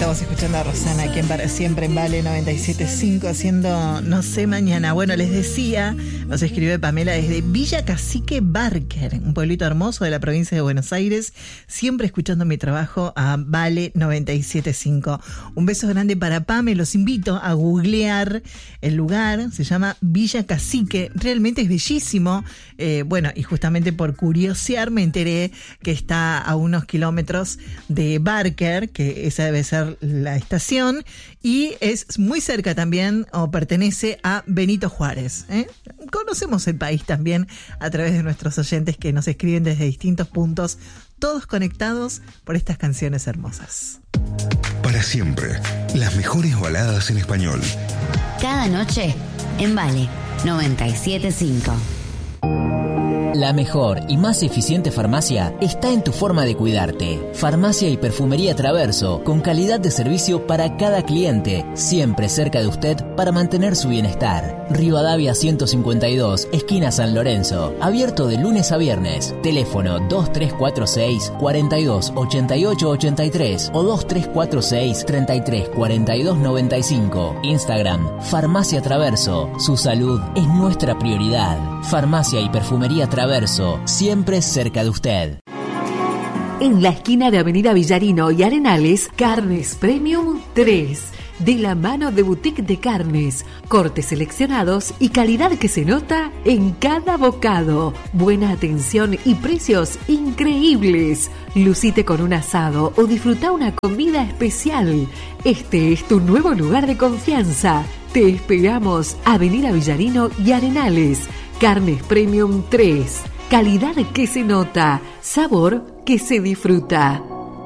Estamos escuchando a Rosana, quien para siempre en Vale 97.5 haciendo No sé mañana. Bueno, les decía, nos escribe Pamela desde Villa Cacique Barker, un pueblito hermoso de la provincia de Buenos Aires, siempre escuchando mi trabajo a Vale 97.5. Un beso grande para Pame, los invito a googlear el lugar, se llama Villa Cacique, realmente es bellísimo. Bueno, y justamente por curiosear me enteré que está a unos kilómetros de Barker, que esa debe ser la estación, y es muy cerca también, o pertenece a Benito Juárez. Conocemos el país también a través de nuestros oyentes que nos escriben desde distintos puntos, todos conectados por estas canciones hermosas. Para siempre, las mejores baladas en español. Cada noche en Vale 97.5. La mejor y más eficiente farmacia está en tu forma de cuidarte. Farmacia y Perfumería Traverso, con calidad de servicio para cada cliente, siempre cerca de usted para mantener su bienestar. Rivadavia 152, esquina San Lorenzo, abierto de lunes a viernes. Teléfono 2346 42 88 83 o 2346 33 42 95. Instagram, Farmacia Traverso. Su salud es nuestra prioridad. Farmacia y Perfumería Traverso, siempre cerca de usted. En la esquina de Avenida Villarino y Arenales, Carnes Premium 3. De la mano de Boutique de Carnes, cortes seleccionados y calidad que se nota en cada bocado. Buena atención y precios increíbles. Lucite con un asado o disfruta una comida especial. Este es tu nuevo lugar de confianza. Te esperamos. Avenida Villarino y Arenales. Carnes Premium 3. Calidad que se nota. Sabor que se disfruta.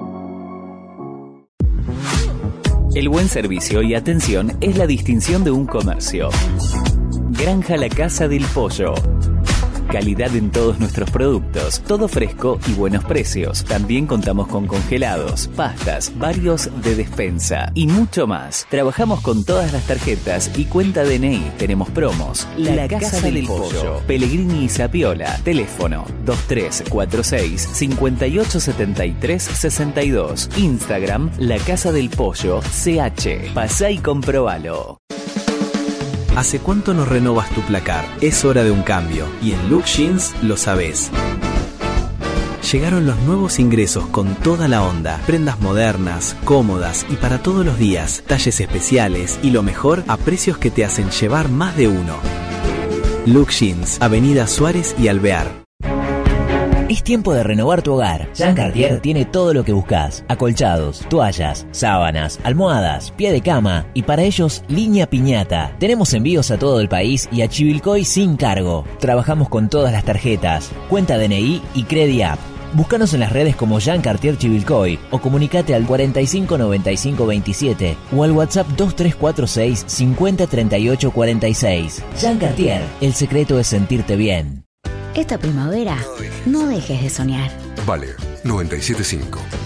El buen servicio y atención es la distinción de un comercio. Granja La Casa del Pollo. Calidad en todos nuestros productos, todo fresco y buenos precios. También contamos con congelados, pastas, varios de despensa y mucho más. Trabajamos con todas las tarjetas y cuenta DNI. Tenemos promos. La Casa del Pollo. Pellegrini y Zapiola. Teléfono 2346 5873 62. Instagram La Casa del Pollo CH. Pasá y comprobalo. ¿Hace cuánto no renovas tu placar? Es hora de un cambio y en Look Jeans lo sabés. Llegaron los nuevos ingresos con toda la onda, prendas modernas, cómodas y para todos los días, talles especiales y lo mejor a precios que te hacen llevar más de uno. Look Jeans, Avenida Suárez y Alvear. Es tiempo de renovar tu hogar. Jean Cartier tiene todo lo que buscas: acolchados, toallas, sábanas, almohadas, pie de cama y para ellos línea piñata. Tenemos envíos a todo el país y a Chivilcoy sin cargo. Trabajamos con todas las tarjetas, cuenta DNI y CrediApp. Búscanos en las redes como Jean Cartier Chivilcoy o comunicate al 45 95 27 o al WhatsApp 2346 50 38 46. Jean Cartier, el secreto es sentirte bien. Esta primavera, no dejes de soñar. Vale 97.5.